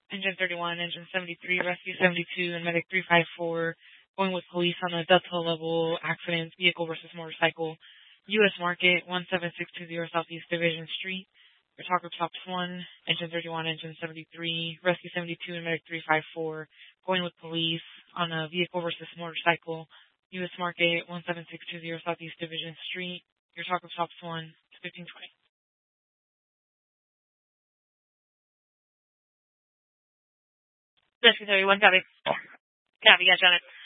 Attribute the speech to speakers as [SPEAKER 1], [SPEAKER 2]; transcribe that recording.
[SPEAKER 1] Engine 31, Engine 73, Rescue 72, and Medic 354 going with police on a dovetail level accident, vehicle versus motorcycle. U.S. Market 17620 Southeast Division Street. Your talker tops 1, Engine 31, Engine 73, Rescue 72, and Medic 354 going with police on a vehicle versus motorcycle. U.S. Market 17620 Southeast Division Street. Your talker tops 1 to 1520.
[SPEAKER 2] Rescue 31, copy. Copy, got you on it.